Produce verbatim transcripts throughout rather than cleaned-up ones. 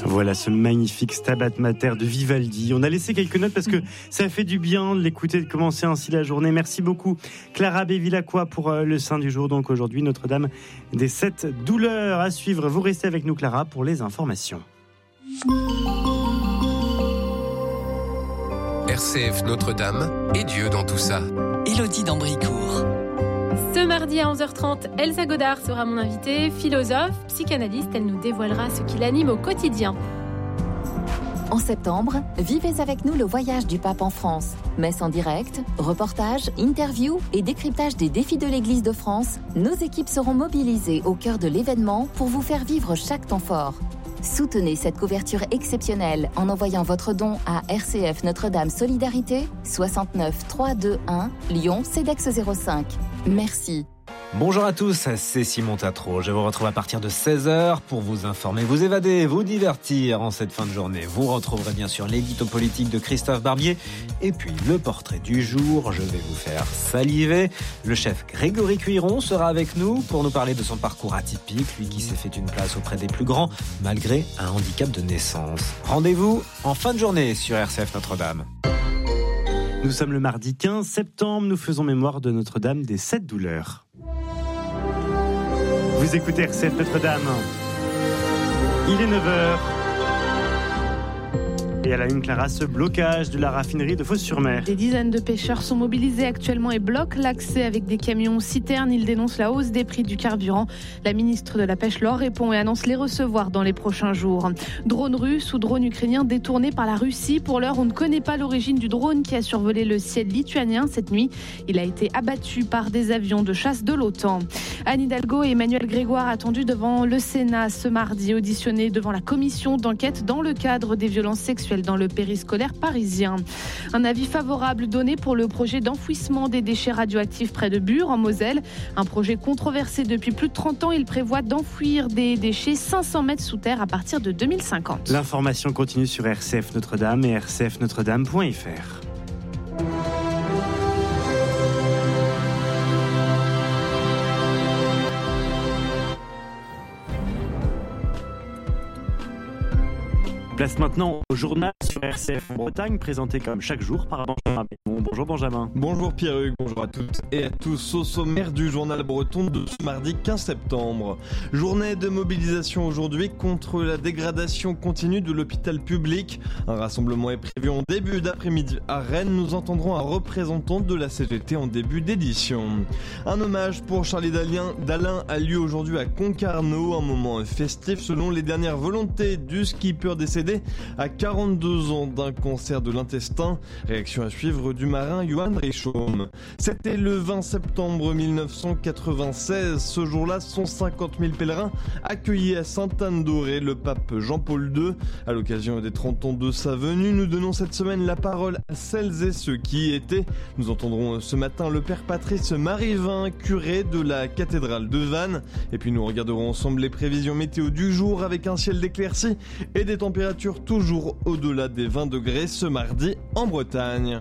Voilà ce magnifique Stabat Mater de Vivaldi. On a laissé quelques notes parce que ça fait du bien de l'écouter, de commencer ainsi la journée. Merci beaucoup Clara Bevilacqua pour le Saint du jour. Donc aujourd'hui, Notre-Dame des sept douleurs à suivre. Vous restez avec nous Clara pour les informations. R C F Notre-Dame et Dieu dans tout ça. Élodie d'Ambricourt. Ce mardi à onze heures trente, Elsa Godard sera mon invitée, philosophe, psychanalyste. Elle nous dévoilera ce qui l'anime au quotidien. En septembre, vivez avec nous le voyage du pape en France. Messe en direct, reportages, interviews et décryptage des défis de l'Église de France. Nos équipes seront mobilisées au cœur de l'événement pour vous faire vivre chaque temps fort. Soutenez cette couverture exceptionnelle en envoyant votre don à R C F Notre-Dame Solidarité soixante-neuf trois deux un Lyon Cedex zéro cinq. Merci. Bonjour à tous, c'est Simon Tatro. Je vous retrouve à partir de seize heures pour vous informer, vous évader, vous divertir en cette fin de journée. Vous retrouverez bien sûr l'édito politique de Christophe Barbier et puis le portrait du jour. Je vais vous faire saliver. Le chef Grégory Cuiron sera avec nous pour nous parler de son parcours atypique, lui qui s'est fait une place auprès des plus grands malgré un handicap de naissance. Rendez-vous en fin de journée sur R C F Notre-Dame. Nous sommes le mardi quinze septembre, nous faisons mémoire de Notre-Dame des sept douleurs. Vous écoutez R C F Notre-Dame. Il est neuf heures. Et à la une, Clara, ce blocage de la raffinerie de Fos-sur-Mer. Des dizaines de pêcheurs sont mobilisés actuellement et bloquent l'accès avec des camions citernes. Ils dénoncent la hausse des prix du carburant. La ministre de la Pêche leur répond et annonce les recevoir dans les prochains jours. Drone russe ou drone ukrainien détourné par la Russie. Pour l'heure, on ne connaît pas l'origine du drone qui a survolé le ciel lituanien cette nuit. Il a été abattu par des avions de chasse de l'OTAN. Anne Hidalgo et Emmanuel Grégoire attendus devant le Sénat ce mardi, auditionnés devant la commission d'enquête dans le cadre des violences sexuelles dans le périscolaire parisien. Un avis favorable donné pour le projet d'enfouissement des déchets radioactifs près de Bure, en Moselle. Un projet controversé depuis plus de trente ans. Il prévoit d'enfouir des déchets cinq cents mètres sous terre à partir de deux mille cinquante. L'information continue sur R C F Notre-Dame et r c f notre dame point f r. Place maintenant au journal sur R C F Bretagne, présenté comme chaque jour par Benjamin Bémont. Bonjour Benjamin. Bonjour Pierre-Hugues, bonjour à toutes et à tous. Au sommaire du journal breton de ce mardi quinze septembre. Journée de mobilisation aujourd'hui contre la dégradation continue de l'hôpital public. Un rassemblement est prévu en début d'après-midi à Rennes. Nous entendrons un représentant de la C G T en début d'édition. Un hommage pour Charlie Dalin a lieu aujourd'hui à Concarneau. Un moment festif selon les dernières volontés du skipper décédé à quarante-deux ans d'un cancer de l'intestin. Réaction à suivre du marin Johan Richaume. C'était le vingt septembre mille neuf cent quatre-vingt-seize. Ce jour-là, cent cinquante mille pèlerins accueillis à Sainte-Anne-d'Auray le pape Jean-Paul deux. À l'occasion des trente ans de sa venue, nous donnons cette semaine la parole à celles et ceux qui y étaient. Nous entendrons ce matin le père Patrice Marivin, curé de la cathédrale de Vannes. Et puis nous regarderons ensemble les prévisions météo du jour avec un ciel d'éclaircies et des températures toujours au-delà des vingt degrés ce mardi en Bretagne.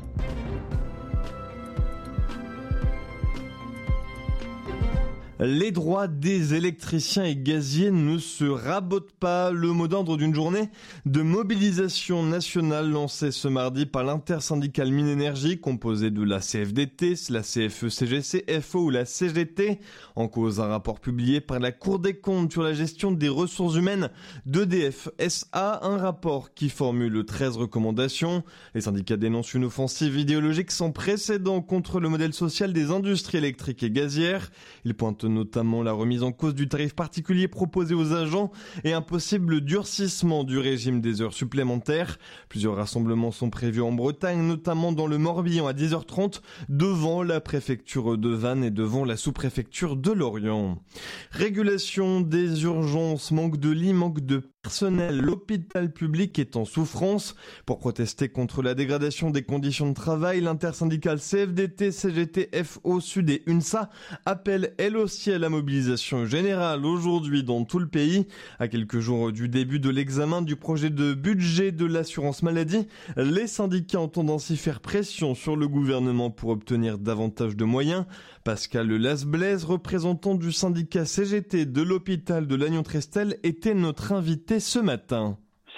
Les droits des électriciens et gaziers ne se rabotent pas. Le mot d'ordre d'une journée de mobilisation nationale lancée ce mardi par l'intersyndicale Mines-Énergie, composée de la C F D T, la C F E C G C, F O ou la C G T. En cause, un rapport publié par la Cour des comptes sur la gestion des ressources humaines d'E D F S A, un rapport qui formule treize recommandations. Les syndicats dénoncent une offensive idéologique sans précédent contre le modèle social des industries électriques et gazières. Ils pointent notamment la remise en cause du tarif particulier proposé aux agents et un possible durcissement du régime des heures supplémentaires. Plusieurs rassemblements sont prévus en Bretagne, notamment dans le Morbihan à dix heures trente, devant la préfecture de Vannes et devant la sous-préfecture de Lorient. Régulation des urgences, manque de lits, manque de personnel. L'hôpital public est en souffrance. Pour protester contre la dégradation des conditions de travail, l'intersyndicale C F D T, C G T, F O, Sud et UNSA appelle elle aussi à la mobilisation générale aujourd'hui dans tout le pays. À quelques jours du début de l'examen du projet de budget de l'assurance maladie, les syndicats entendent ainsi faire pression sur le gouvernement pour obtenir davantage de moyens. Pascal Lasblaise, représentant du syndicat C G T de l'hôpital de Lannion-Trestel, était notre invité ce matin.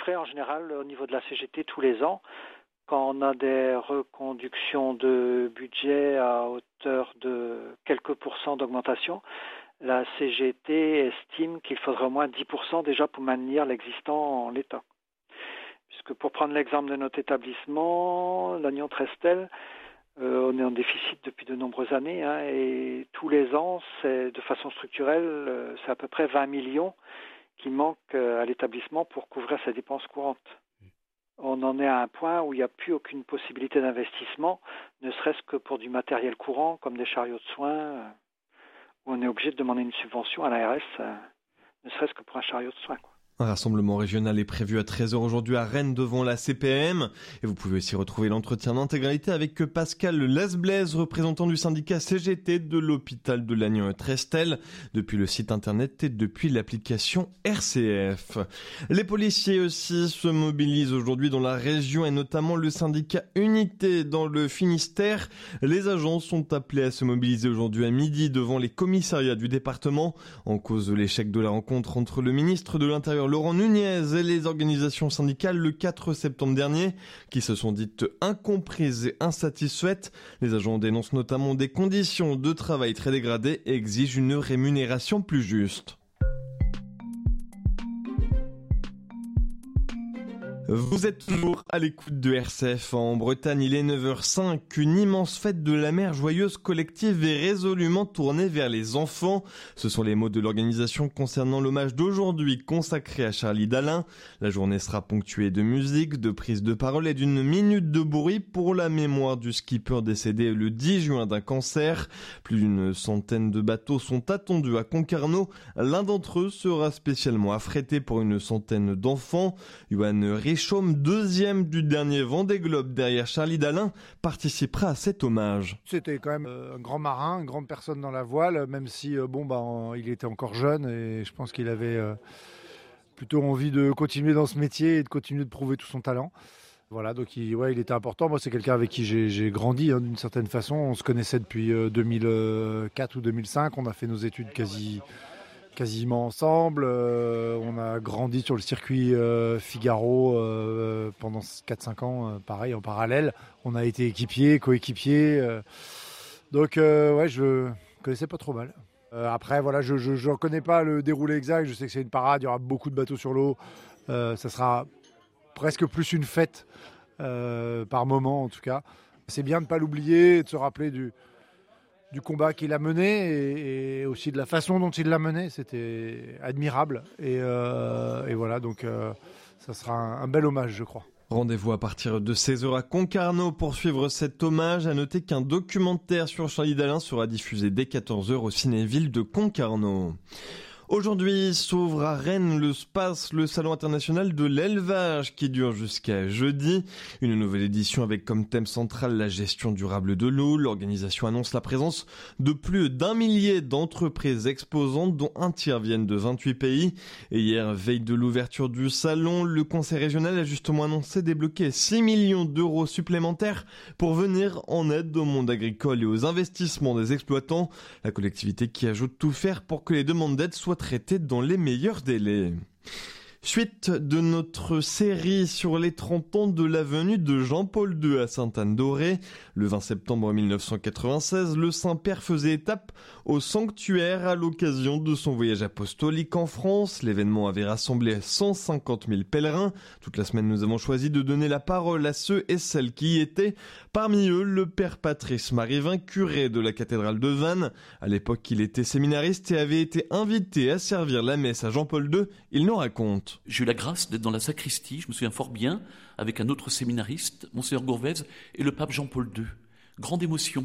fait en général au niveau de la C G T tous les ans. Quand on a des reconductions de budget à hauteur de quelques pourcents d'augmentation, la C G T estime qu'il faudrait au moins dix pour cent déjà pour maintenir l'existant en l'état. Puisque pour prendre l'exemple de notre établissement, l'Agnon Trestel, euh, on est en déficit depuis de nombreuses années hein, et tous les ans, c'est de façon structurelle, euh, c'est à peu près vingt millions qui manquent euh, à l'établissement pour couvrir ses dépenses courantes. On en est à un point où il n'y a plus aucune possibilité d'investissement, ne serait-ce que pour du matériel courant, comme des chariots de soins, où on est obligé de demander une subvention à l'A R S, ne serait-ce que pour un chariot de soins, quoi. Un rassemblement régional est prévu à treize heures aujourd'hui à Rennes devant la C P M. Et vous pouvez aussi retrouver l'entretien d'intégralité avec Pascal Lasblaise, représentant du syndicat C G T de l'hôpital de Lannion-Trestel, depuis le site internet et depuis l'application R C F. Les policiers aussi se mobilisent aujourd'hui dans la région et notamment le syndicat Unité dans le Finistère. Les agents sont appelés à se mobiliser aujourd'hui à midi devant les commissariats du département en cause de l'échec de la rencontre entre le ministre de l'Intérieur Laurent Nunez et les organisations syndicales le quatre septembre dernier, qui se sont dites incomprises et insatisfaites. Les agents dénoncent notamment des conditions de travail très dégradées et exigent une rémunération plus juste. Vous êtes toujours à l'écoute de R C F. En Bretagne, il est neuf heures cinq. Une immense fête de la mer joyeuse collective et résolument tournée vers les enfants. Ce sont les mots de l'organisation concernant l'hommage d'aujourd'hui consacré à Charlie Dalin. La journée sera ponctuée de musique, de prise de parole et d'une minute de bruit pour la mémoire du skipper décédé le dix juin d'un cancer. Plus d'une centaine de bateaux sont attendus à Concarneau. L'un d'entre eux sera spécialement affrété pour une centaine d'enfants. Johan Rich Chaume, deuxième du dernier Vendée Globe derrière Charlie Dalin, participera à cet hommage. C'était quand même un grand marin, une grande personne dans la voile, même si bon bah il était encore jeune et je pense qu'il avait plutôt envie de continuer dans ce métier et de continuer de prouver tout son talent. Voilà, donc il, ouais, il était important. Moi, c'est quelqu'un avec qui j'ai, j'ai grandi hein, d'une certaine façon. On se connaissait depuis deux mille quatre ou deux mille cinq. On a fait nos études quasi quasiment ensemble, euh, on a grandi sur le circuit euh, Figaro euh, pendant quatre cinq ans, euh, pareil en parallèle, on a été équipiers, coéquipiers, euh, donc euh, ouais je connaissais pas trop mal. Euh, après voilà, je je, je connais pas le déroulé exact, je sais que c'est une parade, il y aura beaucoup de bateaux sur l'eau, euh, ça sera presque plus une fête euh, par moment en tout cas. C'est bien de ne pas l'oublier et de se rappeler du du combat qu'il a mené et, et aussi de la façon dont il l'a mené, c'était admirable et, euh, et voilà donc euh, ça sera un, un bel hommage je crois. Rendez-vous à partir de seize heures à Concarneau pour suivre cet hommage. À noter qu'un documentaire sur Charlie Dalin sera diffusé dès quatorze heures au Cinéville de Concarneau. Aujourd'hui s'ouvre à Rennes le SPACE, le salon international de l'élevage qui dure jusqu'à jeudi. Une nouvelle édition avec comme thème central la gestion durable de l'eau. L'organisation annonce la présence de plus d'un millier d'entreprises exposantes dont un tiers viennent de vingt-huit pays. Et hier, veille de l'ouverture du salon, le conseil régional a justement annoncé débloquer six millions d'euros supplémentaires pour venir en aide au monde agricole et aux investissements des exploitants. La collectivité qui ajoute tout faire pour que les demandes d'aide soient traité dans les meilleurs délais. Suite de notre série sur les trente ans de la venue de Jean-Paul deux à Sainte-Anne-d'Auray. Le vingt septembre mille neuf cent quatre-vingt-seize, le Saint-Père faisait étape au sanctuaire à l'occasion de son voyage apostolique en France. L'événement avait rassemblé cent cinquante mille pèlerins. Toute la semaine, nous avons choisi de donner la parole à ceux et celles qui y étaient. Parmi eux, le père Patrice Marivin, curé de la cathédrale de Vannes. À l'époque, il était séminariste et avait été invité à servir la messe à Jean-Paul deux. Il nous raconte. J'ai eu la grâce d'être dans la sacristie, je me souviens fort bien, avec un autre séminariste, Monseigneur Gourvez, et le pape Jean-Paul deux. Grande émotion.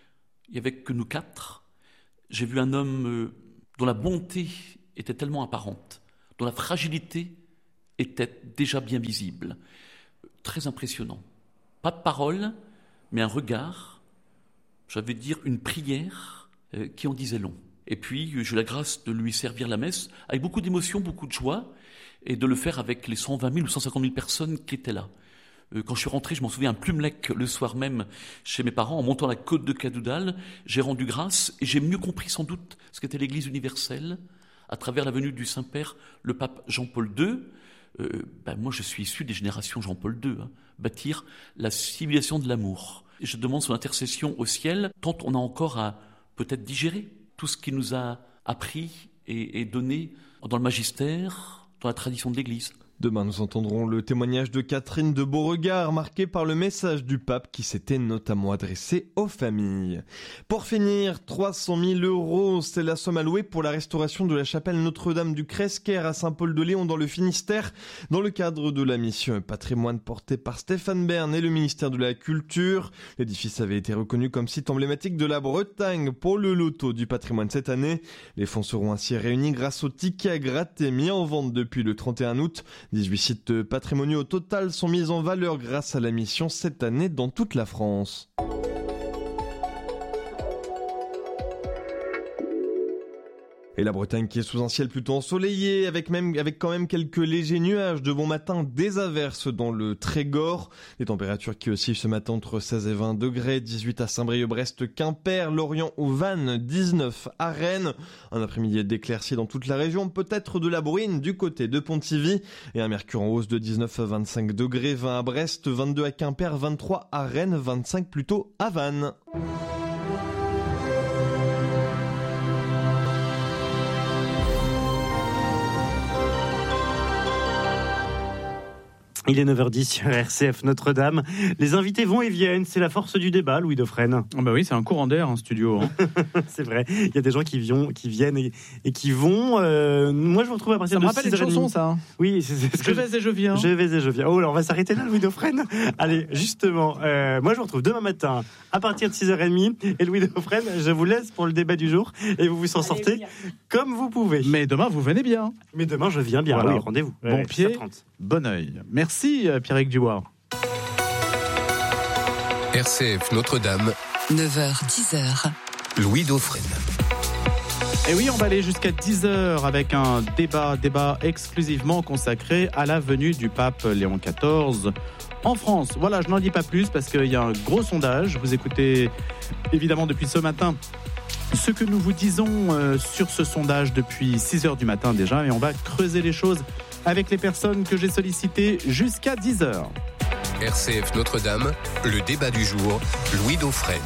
Il n'y avait que nous quatre. J'ai vu un homme euh, dont la bonté était tellement apparente, dont la fragilité était déjà bien visible. Très impressionnant. Pas de parole, mais un regard, j'avais dire une prière euh, qui en disait long. Et puis, j'ai eu la grâce de lui servir la messe avec beaucoup d'émotion, beaucoup de joie, et de le faire avec les cent vingt mille ou cent cinquante mille personnes qui étaient là. Euh, quand je suis rentré, je m'en souviens, à Plumelec, le soir même, chez mes parents, en montant la côte de Cadoudal, j'ai rendu grâce, et j'ai mieux compris sans doute ce qu'était l'Église universelle, à travers la venue du Saint-Père, le pape Jean-Paul deux, euh, ben moi je suis issu des générations Jean-Paul deux, hein, bâtir la civilisation de l'amour. Et je demande son intercession au ciel, tant on a encore à peut-être digérer tout ce qu'il nous a appris et, et donné dans le magistère, dans la tradition de l'Église. Demain, nous entendrons le témoignage de Catherine de Beauregard, marqué par le message du pape qui s'était notamment adressé aux familles. Pour finir, trois cent mille euros, c'est la somme allouée pour la restauration de la chapelle Notre-Dame du Cresquer à Saint-Paul-de-Léon dans le Finistère, dans le cadre de la mission patrimoine portée par Stéphane Bern et le ministère de la Culture. L'édifice avait été reconnu comme site emblématique de la Bretagne pour le loto du patrimoine cette année. Les fonds seront ainsi réunis grâce au ticket à gratter mis en vente depuis le trente et un août. dix-huit sites patrimoniaux au total sont mis en valeur grâce à la mission cette année dans toute la France. Et la Bretagne qui est sous un ciel plutôt ensoleillé, avec même, avec quand même quelques légers nuages de bon matin, des averses dans le Trégor. Les températures qui oscillent ce matin entre seize et vingt degrés, dix-huit à Saint-Brieuc, Quimper, Lorient ou Vannes, dix-neuf à Rennes. Un après-midi d'éclaircies dans toute la région, peut-être de la bruine du côté de Pontivy. Et un mercure en hausse de dix-neuf à vingt-cinq degrés, vingt à Brest, vingt-deux à Quimper, vingt-trois à Rennes, vingt-cinq plutôt à Vannes. Il est neuf heures dix sur R C F Notre-Dame. Les invités vont et viennent. C'est la force du débat, Louis Dauphren. Oh bah oui, c'est un courant d'air, un studio. Hein. C'est vrai. Il y a des gens qui, viennent, qui viennent et, et qui vont. Euh, moi, je vous retrouve à partir ça de six heures trente. Ça me rappelle une chanson, ça. Oui, c'est, c'est ce je que vais et je viens. Je vais et je viens. Oh, alors on va s'arrêter là, Louis Dauphren. Allez, justement, euh, moi, je vous retrouve demain matin à partir de six heures trente. Et Louis Dauphren, je vous laisse pour le débat du jour. Et vous vous en sortez Allez, comme vous pouvez. Mais demain, vous venez bien. Mais demain, je viens bien. Voilà. Oui, rendez-vous. Bon ouais, pied, bon oeil. Merci, Pierrick Dubois. R C F Notre-Dame, neuf heures dix heures. Louis Dauphren. Et oui, on va aller jusqu'à dix heures avec un débat, débat exclusivement consacré à la venue du pape Léon quatorze en France. Voilà, je n'en dis pas plus parce qu'il y a un gros sondage. Vous écoutez évidemment depuis ce matin ce que nous vous disons euh, sur ce sondage depuis six heures du matin déjà. Et on va creuser les choses avec les personnes que j'ai sollicitées jusqu'à dix heures. R C F Notre-Dame, le débat du jour, Louis Dauphren.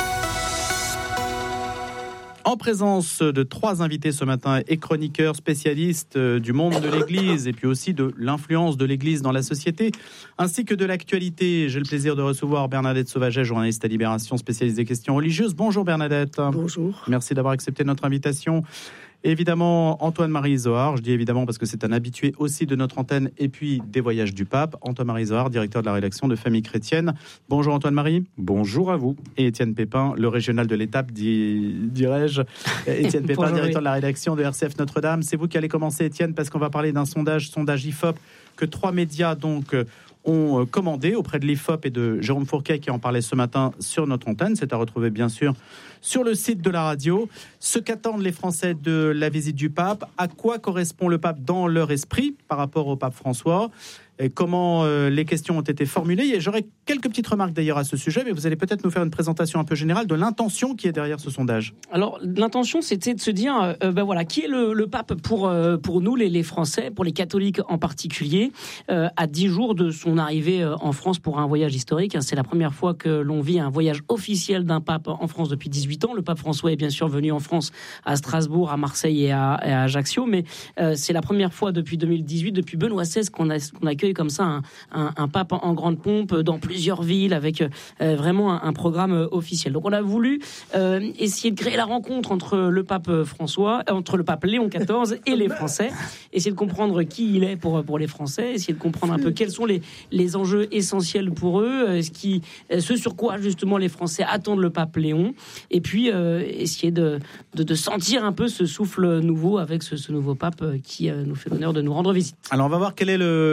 En présence de trois invités ce matin et chroniqueurs spécialistes du monde de l'Église et puis aussi de l'influence de l'Église dans la société, ainsi que de l'actualité. J'ai le plaisir de recevoir Bernadette Sauvaget, journaliste à Libération, spécialiste des questions religieuses. Bonjour Bernadette. Bonjour. Merci d'avoir accepté notre invitation. Évidemment, Antoine-Marie Zohar, je dis évidemment parce que c'est un habitué aussi de notre antenne et puis des voyages du pape. Antoine-Marie Zohar, directeur de la rédaction de Famille Chrétienne. Bonjour Antoine-Marie. Bonjour à vous. Et Étienne Pépin, le régional de l'étape, dirais-je. Étienne Pépin, Bonjour, directeur oui. de la rédaction de R C F Notre-Dame. C'est vous qui allez commencer, Étienne, parce qu'on va parler d'un sondage, sondage I F O P, que trois médias donc ont commandé auprès de l'I F O P et de Jérôme Fourquet qui en parlait ce matin sur notre antenne. C'est à retrouver bien sûr sur le site de la radio. Ce qu'attendent les Français de la visite du pape, à quoi correspond le pape dans leur esprit par rapport au pape François, et comment euh, les questions ont été formulées. Et j'aurais quelques petites remarques d'ailleurs à ce sujet, mais vous allez peut-être nous faire une présentation un peu générale de l'intention qui est derrière ce sondage. Alors l'intention, c'était de se dire, euh, ben voilà, qui est le, le pape pour euh, pour nous les, les Français, pour les catholiques en particulier, euh, à dix jours de son arrivée en France pour un voyage historique. C'est la première fois que l'on vit un voyage officiel d'un pape en France depuis dix-huit ans. Le pape François est bien sûr venu en France à Strasbourg, à Marseille et à, et à Ajaccio, mais euh, c'est la première fois depuis deux mille dix-huit, depuis Benoît seize, qu'on, a, qu'on accueille comme ça un, un, un pape en, en grande pompe dans plusieurs villes avec euh, vraiment un, un programme euh, officiel. Donc on a voulu euh, essayer de créer la rencontre entre le pape François, euh, entre le pape Léon quatorze et les Français, essayer de comprendre qui il est pour, pour les Français, essayer de comprendre un peu quels sont les, les enjeux essentiels pour eux, euh, ce, qui, euh, ce sur quoi justement les Français attendent le pape Léon, et puis euh, essayer de, de, de sentir un peu ce souffle nouveau avec ce, ce nouveau pape qui euh, nous fait l'honneur de nous rendre visite. Alors on va voir quelle est le, la donnée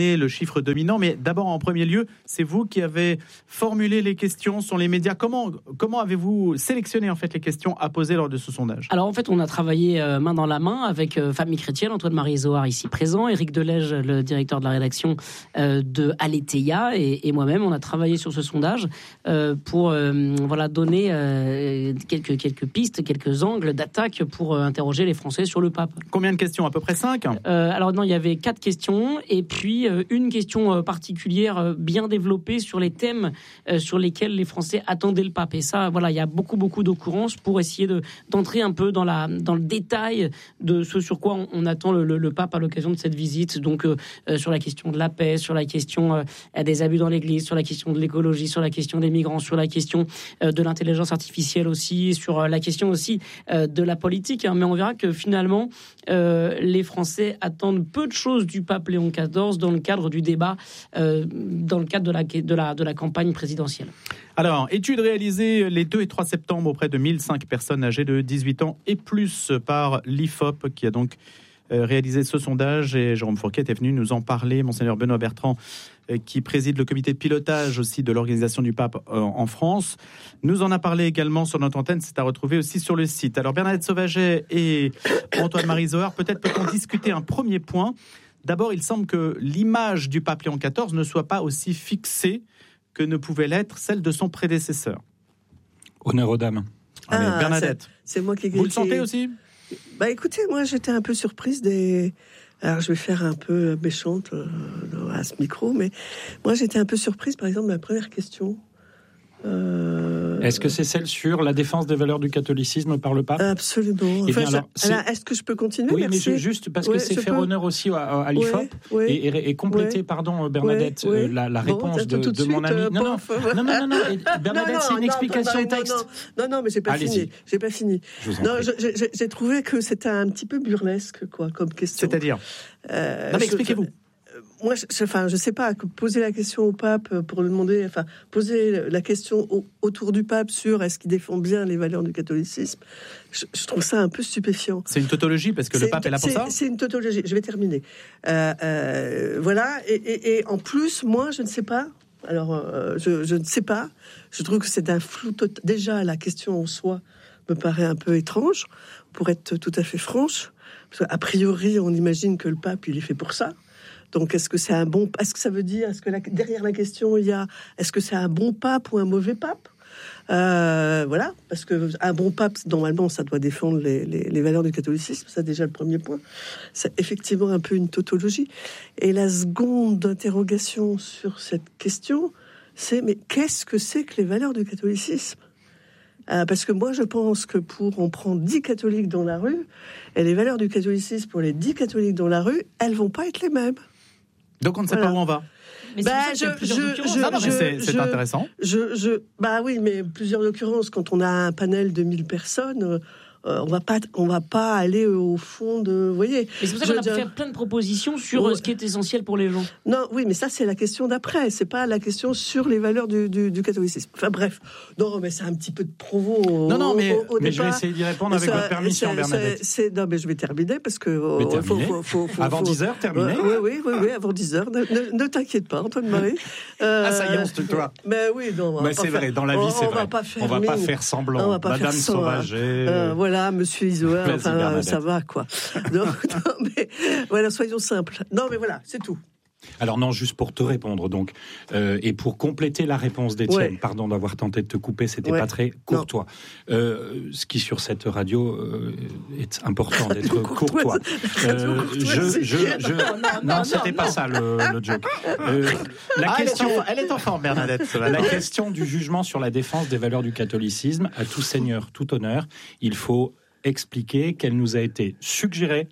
donné le chiffre dominant. Mais d'abord, en premier lieu, c'est vous qui avez formulé les questions sur les médias. Comment, comment avez-vous sélectionné en fait les questions à poser lors de ce sondage ? Alors en fait, on a travaillé euh, main dans la main avec euh, Famille Chrétienne, Antoine-Marie Zohar ici présent, Éric Delège, le directeur de la rédaction euh, de Aletheia, et, et moi-même, on a travaillé sur ce sondage euh, pour euh, voilà, donner euh, quelques, quelques pistes, quelques angles d'attaque pour euh, interroger les Français sur le pape. Combien de questions ? À peu près cinq ? euh, Alors non, il y avait quatre questions, et puis euh, une question euh, particulière euh, bien développée sur les thèmes euh, sur lesquels les Français attendaient le pape. Et ça, voilà, il y a beaucoup, beaucoup d'occurrences pour essayer de, d'entrer un peu dans, la, dans le détail de ce sur quoi on, on attend le, le, le pape à l'occasion de cette visite. Donc euh, euh, sur la question de la paix, sur la question euh, des abus dans l'Église, sur la question de l'écologie, sur la question des migrants, sur la question euh, de l'intelligence artificielle aussi, sur euh, la question aussi euh, de la politique. Hein. Mais on verra que finalement, euh, les Français attendent peu de choses du pape Léon quatorze dans le cadre du débat, euh, dans le cadre de la, de la, de la campagne présidentielle. Alors, étude réalisée les deux et trois septembre auprès de mille cinq personnes âgées de dix-huit ans et plus par l'I F O P, qui a donc réalisé ce sondage, et Jérôme Fourquet est venu nous en parler. Monseigneur Benoît Bertrand, qui préside le comité de pilotage aussi de l'organisation du pape en France, nous en a parlé également sur notre antenne. C'est à retrouver aussi sur le site. Alors Bernadette Sauvaget et Antoine-Marie Zohar, peut-être peut-on discuter un premier point. D'abord, il semble que l'image du pape Léon quatorze ne soit pas aussi fixée que ne pouvait l'être celle de son prédécesseur. Honneur aux dames. Allez, ah, Bernadette. C'est, c'est moi qui. Vous le sentez aussi ? Bah écoutez, moi j'étais un peu surprise des. Alors je vais faire un peu méchante euh, à ce micro, mais moi j'étais un peu surprise par exemple de la première question. Euh... Est-ce que c'est celle sur la défense des valeurs du catholicisme par le pape ? Absolument. Enfin, bien, alors, je... alors, est-ce que je peux continuer ? Oui, Merci. mais juste parce ouais, que c'est faire peux... honneur aussi à, à l'I F O P, ouais, et, et, et compléter, ouais, pardon Bernadette, ouais, euh, la, la bon, réponse de, de mon ami. Euh, non, non, non, non, non, non, Bernadette, non, c'est une non, explication non, texte. Non, non, non, mais j'ai pas Allez-y. fini. J'ai pas fini. Je non, je, j'ai, j'ai trouvé que c'était un petit peu burlesque, quoi, comme question. C'est-à-dire euh, Non, mais expliquez-vous. Je, Moi, je, enfin, je sais pas, poser la question au pape pour lui demander, enfin, poser la question au, autour du pape sur est-ce qu'il défend bien les valeurs du catholicisme, je, je trouve ça un peu stupéfiant. C'est une tautologie parce que c'est le pape une, est là pour c'est, ça. C'est une tautologie. Je vais terminer. Euh, euh, voilà. Et, et, et en plus, moi, je ne sais pas. Alors, euh, je, je ne sais pas. Je trouve que c'est d'un flou total. Déjà, la question en soi me paraît un peu étrange, pour être tout à fait franche. Parce qu'a priori, on imagine que le pape, il est fait pour ça. Donc, est-ce que c'est un bon... Est-ce que ça veut dire... Est-ce que la, derrière la question, il y a... Est-ce que c'est un bon pape ou un mauvais pape ? euh, Voilà. Parce qu'un bon pape, normalement, ça doit défendre les, les, les valeurs du catholicisme. C'est déjà le premier point. C'est effectivement un peu une tautologie. Et la seconde interrogation sur cette question, c'est... Mais qu'est-ce que c'est que les valeurs du catholicisme ? Euh, parce que moi, je pense que pour... On prend dix catholiques dans la rue, et les valeurs du catholicisme pour les dix catholiques dans la rue, elles vont pas être les mêmes. Donc on ne sait voilà. pas où on va. Mais bah, c'est, je, je, je, non, non, mais c'est, je, c'est intéressant. Je, je, bah oui, mais plusieurs occurrences. Quand on a un panel de mille personnes, euh, on va pas, on va pas aller au fond de, vous voyez. Mais c'est pour ça qu'on a dire... fait plein de propositions sur oh, ce qui est essentiel pour les gens. Non, oui, mais ça c'est la question d'après. C'est pas la question sur les valeurs du, du, du catholicisme. Enfin bref, non, mais c'est un petit peu de provo. Non, non, mais, au, au mais je vais essayer d'y répondre avec ça, votre permission, c'est, Bernadette. C'est, c'est, non, mais je vais terminer parce que euh, faut, faut, faut, faut, avant faut, dix heures, terminé. Euh, oui, oui, oui, oui, avant dix heures. Ne, ne, ne t'inquiète pas, Antoine-Marie. Euh, ah, ça y est, on se tutoie. Mais oui, non. Mais c'est vrai, dans la vie, c'est vrai. On va pas faire semblant. Madame Sauvaget. Voilà, Monsieur Iso. Enfin, ça va, quoi. Non, non, mais voilà, soyons simples. Non, mais voilà, c'est tout. Alors non, juste pour te répondre, donc, euh, et pour compléter la réponse d'Étienne, ouais. pardon d'avoir tenté de te couper, c'était ouais. pas très courtois. Euh, ce qui sur cette radio euh, est important d'être courtois. Euh, je, je, je, non, non, non, c'était non, pas non. ça le, le joke. Euh, la ah, question, elle est, en, elle est en forme, Bernadette. La question du jugement sur la défense des valeurs du catholicisme, à tout seigneur, tout honneur, il faut expliquer qu'elle nous a été suggérée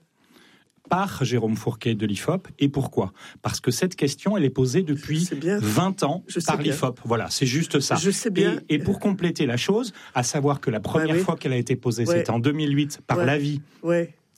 par Jérôme Fourquet de l'I F O P. Et pourquoi ? Parce que cette question, elle est posée depuis vingt ans par l'I F O P. Voilà, c'est juste ça. Je sais bien. Et, et pour compléter la chose, à savoir que la première ouais, oui. fois qu'elle a été posée, ouais. c'était en deux mille huit, par ouais. l'avis ouais.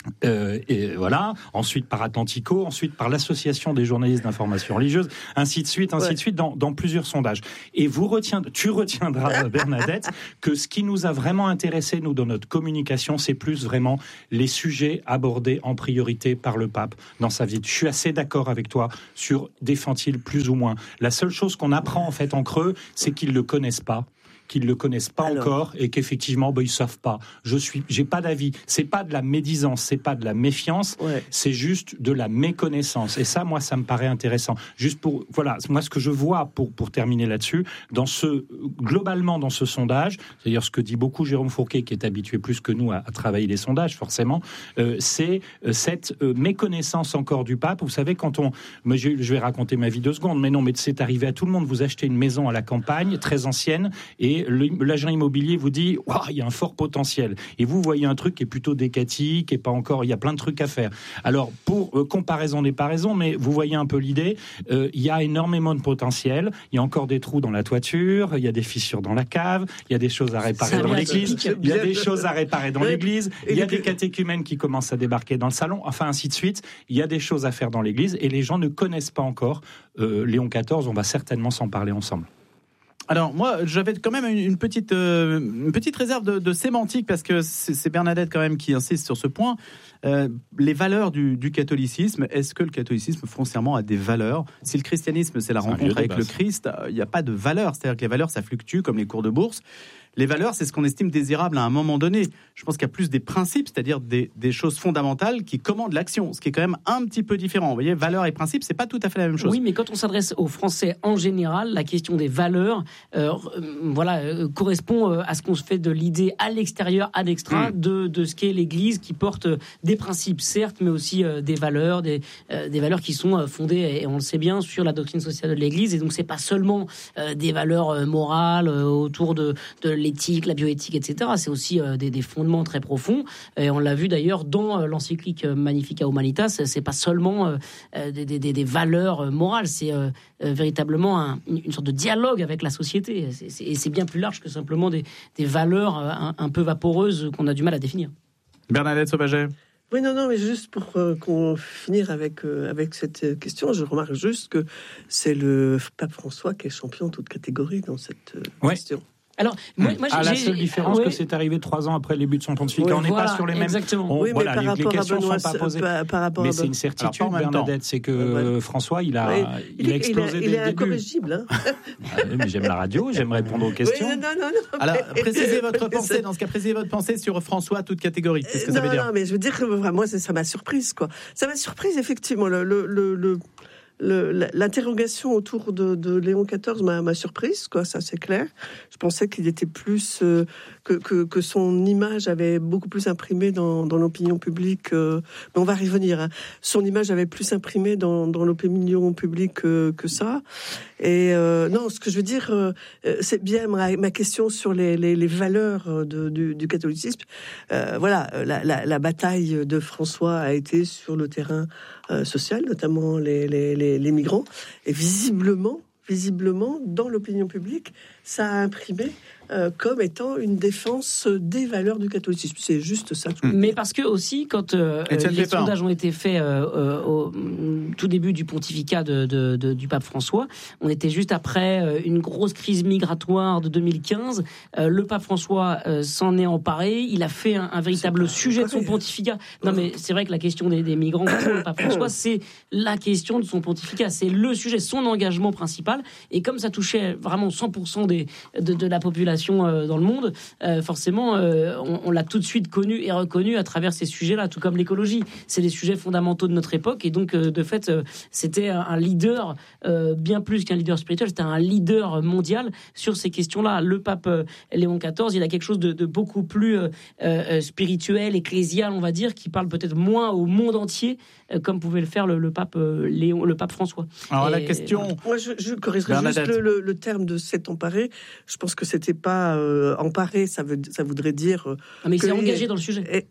Euh, et voilà. Ensuite par Atlantico, ensuite par l'Association des journalistes d'information religieuse, ainsi de suite, ainsi ouais. de suite, dans, dans plusieurs sondages. Et vous retiendrez, tu retiendras, Bernadette, que ce qui nous a vraiment intéressé, nous, dans notre communication, c'est plus vraiment les sujets abordés en priorité par le pape dans sa vie. Je suis assez d'accord avec toi sur défend-il plus ou moins. La seule chose qu'on apprend en fait en creux, c'est qu'ils le connaissent pas. qu'ils le connaissent pas Alors. encore et qu'effectivement ben, ils savent pas. Je suis, j'ai pas d'avis. C'est pas de la médisance, c'est pas de la méfiance, ouais. c'est juste de la méconnaissance. Et ça, moi, ça me paraît intéressant. Juste pour, voilà, moi ce que je vois pour pour terminer là-dessus, dans ce globalement dans ce sondage, c'est-à-dire ce que dit beaucoup Jérôme Fourquet, qui est habitué plus que nous à, à travailler les sondages, forcément, euh, c'est euh, cette euh, méconnaissance encore du pape. Vous savez, quand on, mais je, je vais raconter ma vie deux secondes, mais non, mais c'est arrivé à tout le monde. Vous achetez une maison à la campagne, très ancienne, et l'agent immobilier vous dit wow, il y a un fort potentiel et vous voyez un truc qui est plutôt décati, qui est pas encore, il y a plein de trucs à faire. Alors pour euh, comparaison n'est pas raison, mais vous voyez un peu l'idée, euh, il y a énormément de potentiel, il y a encore des trous dans la toiture, il y a des fissures dans la cave, il y a des choses à réparer dans l'église, il y a des choses à réparer dans l'église, il y a des catéchumènes qui commencent à débarquer dans le salon, enfin ainsi de suite, il y a des choses à faire dans l'église et les gens ne connaissent pas encore euh, Léon quatorze, on va certainement s'en parler ensemble. Alors moi, j'avais quand même une petite, euh, une petite réserve de, de sémantique parce que c'est, c'est Bernadette quand même qui insiste sur ce point. Euh, les valeurs du, du catholicisme, est-ce que le catholicisme foncièrement a des valeurs ? Si le christianisme c'est la c'est rencontre avec le Christ, il n'y a pas de valeurs. C'est-à-dire que les valeurs ça fluctue comme les cours de bourse. Les valeurs, c'est ce qu'on estime désirable à un moment donné. Je pense qu'il y a plus des principes, c'est-à-dire des, des choses fondamentales qui commandent l'action, ce qui est quand même un petit peu différent. Vous voyez, valeurs et principes, c'est pas tout à fait la même chose. Oui, mais quand on s'adresse aux Français en général, la question des valeurs, euh, voilà, euh, correspond euh, à ce qu'on se fait de l'idée à l'extérieur, à l'extra, mmh. de, de ce qu'est l'Église, qui porte des principes, certes, mais aussi euh, des valeurs, des, euh, des valeurs qui sont euh, fondées, et on le sait bien, sur la doctrine sociale de l'Église. Et donc, c'est pas seulement euh, des valeurs euh, morales euh, autour de, de l'éthique, la bioéthique, et cetera. C'est aussi euh, des, des fondements très profonds. Et on l'a vu d'ailleurs dans euh, l'encyclique Magnificat Humanitas. C'est pas seulement euh, des, des, des valeurs morales, c'est euh, euh, véritablement un, une sorte de dialogue avec la société. C'est, c'est, et c'est bien plus large que simplement des, des valeurs euh, un, un peu vaporeuses qu'on a du mal à définir. Bernadette Sauvaget. Oui, non, non, mais juste pour euh, qu'on finisse avec, euh, avec cette question, je remarque juste que c'est le pape François qui est champion toute catégorie dans cette euh, ouais. question. Alors, moi, moi à j'ai, la seule différence ouais. que c'est arrivé trois ans après le début de son pontificat, ouais, on n'est voilà, pas sur les mêmes. Exactement. On, oui, mais voilà, par les, rapport les questions à Benoît, sont pas posées. Par, par rapport mais à c'est une certitude, Alors, Bernadette, c'est que euh, François, il a, oui, il, il a explosé il est, dès il est le début. incorrigible. Hein. Ah, mais j'aime la radio, j'aime répondre aux questions. Oui, non, non, non, Alors, mais... précisez votre pensée. Dans ce cas, précisez votre pensée sur François, toute catégorie. Qu'est-ce que non, ça veut dire ? Non, mais je veux dire que moi, ça, ça m'a surprise, quoi. Ça m'a surprise, effectivement. Le, le, le, le... Le, l'interrogation autour de, de Léon quatorze m'a, m'a surprise, quoi, ça c'est clair. Je pensais qu'il était plus euh, que, que, que son image avait beaucoup plus imprimé dans, dans l'opinion publique. Euh, mais on va y revenir. Hein. Son image avait plus imprimé dans, dans l'opinion publique que, que ça. Et euh, non, ce que je veux dire, euh, c'est bien ma, ma question sur les, les, les valeurs de, du, du catholicisme. Euh, voilà, la, la, la bataille de François a été sur le terrain euh, social, notamment les, les, les, les migrants. Et visiblement, visiblement, dans l'opinion publique, ça a imprimé euh, comme étant une défense des valeurs du catholicisme. C'est juste ça. Mais parce que aussi, quand euh, les Pépin. sondages ont été faits euh, euh, au tout début du pontificat de, de, de, du pape François, on était juste après euh, une grosse crise migratoire de deux mille quinze. Euh, le pape François euh, s'en est emparé. Il a fait un, un véritable sujet de son pontificat. Non, mais c'est vrai que la question des, des migrants pour le pape François, c'est la question de son pontificat. C'est le sujet, son engagement principal. Et comme ça touchait vraiment cent pour cent des, de, de la population dans le monde, euh, forcément, euh, on, on l'a tout de suite connu et reconnu à travers ces sujets-là, tout comme l'écologie. C'est des sujets fondamentaux de notre époque, et donc, euh, de fait, euh, c'était un leader, euh, bien plus qu'un leader spirituel, c'était un leader mondial sur ces questions-là. Le pape euh, Léon quatorze, il a quelque chose de, de beaucoup plus euh, euh, spirituel, ecclésial, on va dire, qui parle peut-être moins au monde entier, euh, comme pouvait le faire le, le pape euh, Léon, le pape François. Alors, et, la question... Voilà. Moi, je, je corrigerai juste le, le, le terme de s'être emparé. Je pense que c'était pas euh, emparé, ça, veut, ça voudrait dire... Euh, ah, mais il s'est engagé dans le sujet. Et...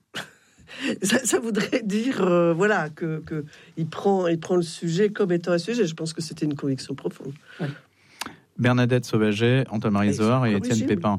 Ça, ça voudrait dire, euh, voilà, que, que il prend, il prend le sujet comme étant un sujet. Je pense que c'était une conviction profonde. Ouais. Bernadette Sauvaget, Antoine-Marie Zohar et Étienne Pépin.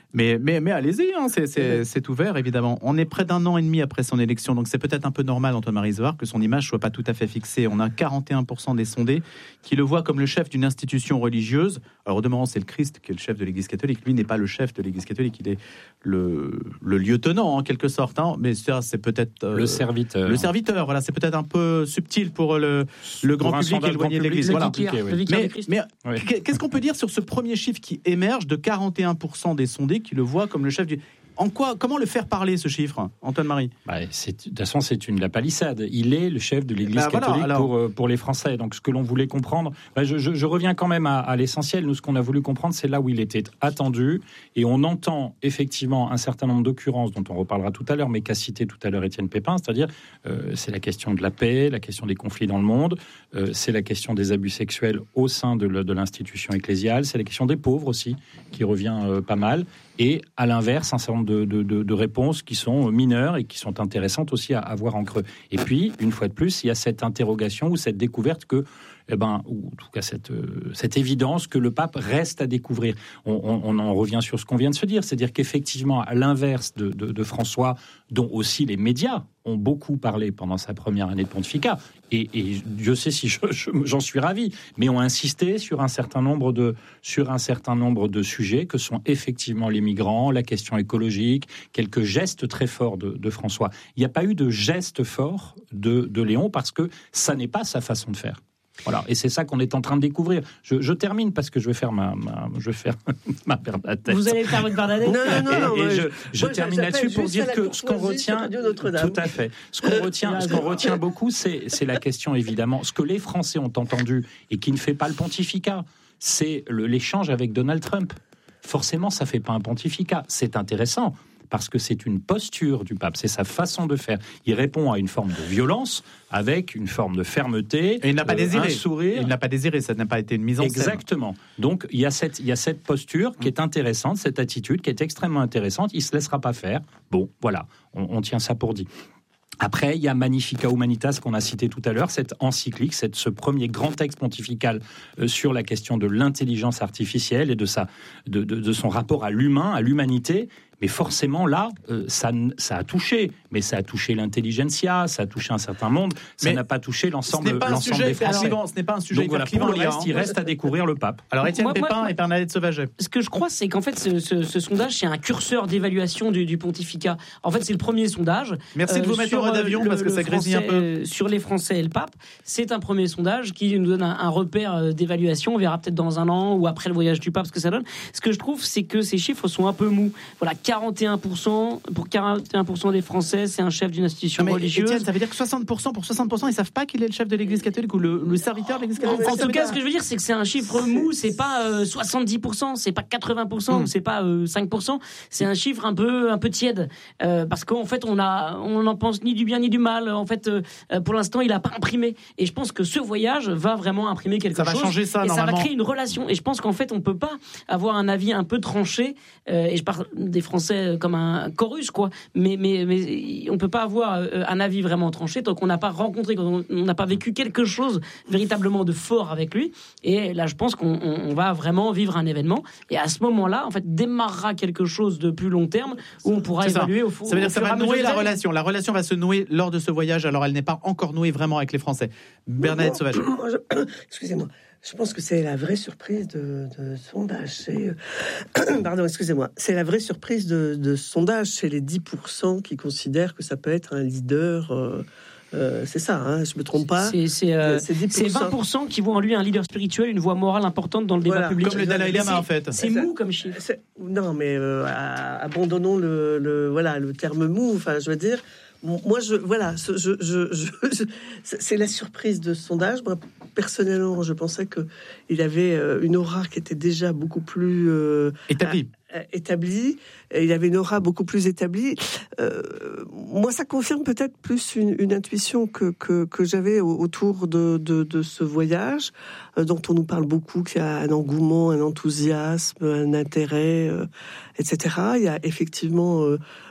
Mais, mais, mais allez-y, hein, c'est, c'est, c'est ouvert, évidemment. On est près d'un an et demi après son élection, donc c'est peut-être un peu normal, Antoine-Marie Isoard, que son image soit pas tout à fait fixée. On a quarante et un pour cent des sondés qui le voient comme le chef d'une institution religieuse. Alors, au demeurant, c'est le Christ qui est le chef de l'Église catholique. Lui n'est pas le chef de l'Église catholique, il est le, le lieutenant, en quelque sorte. Hein. Mais ça, c'est peut-être... Euh, le serviteur. Le serviteur, voilà, c'est peut-être un peu subtil pour le, le grand pour public éloigné de l'Église. Voilà. Oui. Mais, mais oui. qu'est-ce qu'on peut dire sur ce premier chiffre qui émerge de quarante et un pour cent des sondés qui le voient comme le chef du... En quoi, comment le faire parler, ce chiffre, Antoine-Marie ? bah, c'est, De toute façon, c'est une la palissade. Il est le chef de l'Église bah, catholique voilà, alors... pour, pour les Français. Donc, ce que l'on voulait comprendre... Bah, je, je, je reviens quand même à, à l'essentiel. Nous, ce qu'on a voulu comprendre, c'est là où il était attendu. Et on entend effectivement un certain nombre d'occurrences dont on reparlera tout à l'heure, mais qu'a cité tout à l'heure Étienne Pépin, c'est-à-dire euh, c'est la question de la paix, la question des conflits dans le monde, euh, c'est la question des abus sexuels au sein de, le, de l'institution ecclésiale, c'est la question des pauvres aussi, qui revient euh, pas mal. Et à l'inverse, un certain nombre de, de, de, de réponses qui sont mineures et qui sont intéressantes aussi à, à voir en creux. Et puis, une fois de plus, il y a cette interrogation ou cette découverte que, eh ben, ou en tout cas cette, euh, cette évidence que le pape reste à découvrir. On, on, on en revient sur ce qu'on vient de se dire, c'est-à-dire qu'effectivement, à l'inverse de, de, de François, dont aussi les médias ont beaucoup parlé pendant sa première année de pontificat, et, et Dieu sait si je, je, j'en suis ravi, mais ont insisté sur un certain nombre de, sur un certain nombre de sujets que sont effectivement les migrants, la question écologique, quelques gestes très forts de, de François. Il n'y a pas eu de gestes forts de, de Léon parce que ça n'est pas sa façon de faire. Voilà, et c'est ça qu'on est en train de découvrir. Je, je termine parce que je vais faire ma, ma je vais faire ma Bernadette. Vous allez faire votre Bernadette. Non, non, non. Et, non et je, je, je moi, termine là-dessus pour dire que ce qu'on retient, tout à fait, ce qu'on retient, ce qu'on retient beaucoup, c'est, c'est la question évidemment, ce que les Français ont entendu et qui ne fait pas le pontificat, c'est le, l'échange avec Donald Trump. Forcément, ça fait pas un pontificat. C'est intéressant. Parce que c'est une posture du pape, c'est sa façon de faire. Il répond à une forme de violence avec une forme de fermeté, et il n'a pas euh, désiré. un sourire. Il n'a pas désiré, ça n'a pas été une mise en scène. Exactement. Donc il y a cette, il y a cette posture qui est intéressante, cette attitude qui est extrêmement intéressante. Il se laissera pas faire. Bon, voilà, on, on tient ça pour dit. Après, il y a Magnificat Humanitas qu'on a cité tout à l'heure, cette encyclique, cette, ce premier grand texte pontifical euh, sur la question de l'intelligence artificielle et de, sa, de, de, de son rapport à l'humain, à l'humanité. Mais forcément, là, euh, ça, ça a touché. Mais ça a touché l'intelligentsia, ça a touché un certain monde. Ça mais n'a pas touché l'ensemble, l'ensemble des Français. Alors, ce n'est pas un sujet Donc voilà, pour le reste, il reste à découvrir le pape. Alors, Étienne moi, Pépin moi, et Bernadette Sauvaget. Ce que je crois, c'est qu'en fait, ce, ce, ce sondage, c'est un curseur d'évaluation du, du pontificat. En fait, c'est le premier sondage. Merci euh, de vous mettre en mode avion, parce que ça grésille un peu. Sur les Français et le pape, c'est un premier sondage qui nous donne un, un repère d'évaluation. On verra peut-être dans un an ou après le voyage du pape ce que ça donne. Ce que je trouve, c'est que ces chiffres sont un peu mous. Voilà, quarante et un pour cent pour quarante et un pour cent des Français, c'est un chef d'une institution non, mais religieuse. Étienne, ça veut dire que soixante pour cent pour soixante pour cent, ils savent pas qu'il est le chef de l'Église catholique ou le, le serviteur de l'Église catholique. En, en tout cas, ce que je veux dire, c'est que c'est un chiffre mou. C'est pas euh, soixante-dix pour cent, c'est pas quatre-vingts pour cent, mm. ou c'est pas euh, cinq pour cent. C'est un chiffre un peu un peu tiède euh, parce qu'en fait, on a on n'en pense ni du bien ni du mal. En fait, euh, pour l'instant, il a pas imprimé. Et je pense que ce voyage va vraiment imprimer quelque ça chose. Ça va changer ça. Et normalement. ça va créer une relation. Et je pense qu'en fait, on peut pas avoir un avis un peu tranché. Euh, et je parle des Français comme un chorus, quoi. Mais, mais, mais on ne peut pas avoir un avis vraiment tranché tant qu'on n'a pas rencontré, quand on n'a pas vécu quelque chose véritablement de fort avec lui. Et là, je pense qu'on on va vraiment vivre un événement. Et à ce moment-là, en fait, démarrera quelque chose de plus long terme où on pourra c'est évaluer ça. au fond. Ça veut dire que ça va nouer la relation. La relation va se nouer lors de ce voyage. Alors, elle n'est pas encore nouée vraiment avec les Français. Bernadette Sauvage. Excusez-moi. Je pense que c'est la vraie surprise de, de sondage. C'est, pardon, excusez-moi. C'est la vraie surprise de, de sondage. C'est les dix pour cent qui considèrent que ça peut être un leader. Euh, euh, c'est ça, hein, je me trompe pas. C'est, c'est, euh, c'est, c'est vingt pour cent qui voient en lui un leader spirituel, une voix morale importante dans le débat voilà, public. Comme le Dalai Lama, en fait. C'est mou comme chiffre. C'est, non, mais euh, abandonnons le, le, voilà, le terme mou. Enfin, je veux dire. Moi, je voilà, je, je, je, je, c'est la surprise de ce sondage. Moi, personnellement, je pensais que il avait une aura qui était déjà beaucoup plus euh, établie. À, établie. Et il avait une aura beaucoup plus établie. Euh, moi, ça confirme peut-être plus une, une intuition que, que, que j'avais autour de, de, de ce voyage, euh, dont on nous parle beaucoup, qu'il y a un engouement, un enthousiasme, un intérêt, euh, et cetera. Il y a effectivement euh,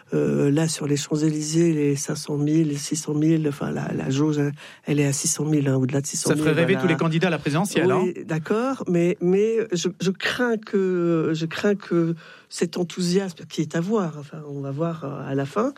euh, là sur les Champs-Élysées, les cinq cent mille, les six cent mille, enfin la, la jauge, elle est à six cent mille, hein, au-delà de six cent mille. Ça ferait rêver voilà. tous les candidats à la présidentielle. Oui, hein. D'accord, mais mais je, je crains que je crains que cet enthousiasme qui est à voir, enfin on va voir à la fin,